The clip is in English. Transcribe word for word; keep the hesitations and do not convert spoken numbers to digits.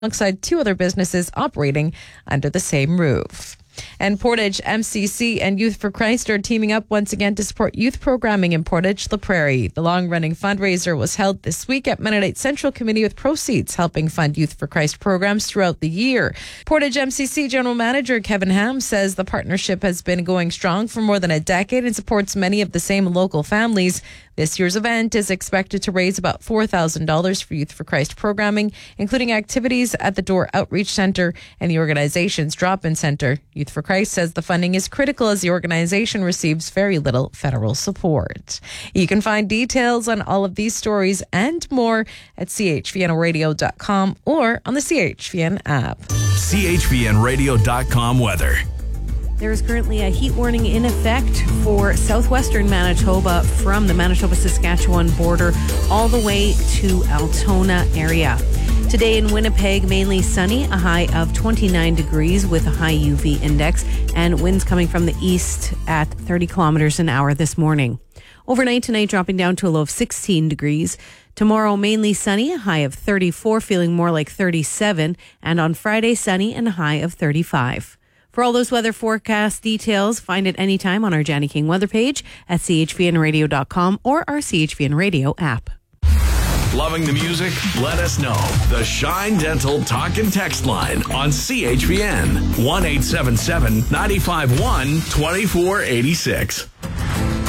alongside two other businesses operating under the same roof. And Portage M C C and Youth for Christ are teaming up once again to support youth programming in Portage La Prairie. The long-running fundraiser was held this week at Mennonite Central Committee with proceeds helping fund Youth for Christ programs throughout the year. Portage M C C General Manager Kevin Ham says the partnership has been going strong for more than a decade and supports many of the same local families. This year's event is expected to raise about four thousand dollars for Youth for Christ programming, including activities at the Door Outreach Center and the organization's drop-in center. Youth for Christ says the funding is critical as the organization receives very little federal support. You can find details on all of these stories and more at c h v n radio dot com or on the C H V N app. c h v n radio dot com weather. There is currently a heat warning in effect for southwestern Manitoba from the Manitoba-Saskatchewan border all the way to Altona area. Today in Winnipeg, mainly sunny, a high of twenty-nine degrees with a high U V index, and winds coming from the east at thirty kilometers an hour this morning. Overnight tonight, dropping down to a low of sixteen degrees. Tomorrow, mainly sunny, a high of thirty-four, feeling more like thirty-seven, and on Friday, sunny and a high of thirty-five. For all those weather forecast details, find it anytime on our Janny King weather page at c h v n radio dot com or our C H V N Radio app. Loving the music? Let us know. The Shine Dental Talk and Text line on C H V N. one eight seven seven, nine five one, two four eight six.